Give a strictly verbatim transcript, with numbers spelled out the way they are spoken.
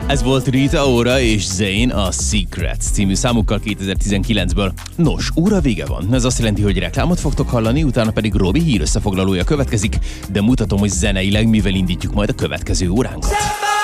Ez volt Rita Ora és Zayn a Secrets című számukkal kétezer-tizenkilencből. Nos, óra vége van. Ez azt jelenti, hogy reklámot fogtok hallani, utána pedig Robi hír összefoglalója következik, de mutatom, hogy zeneileg mivel indítjuk majd a következő óránkat.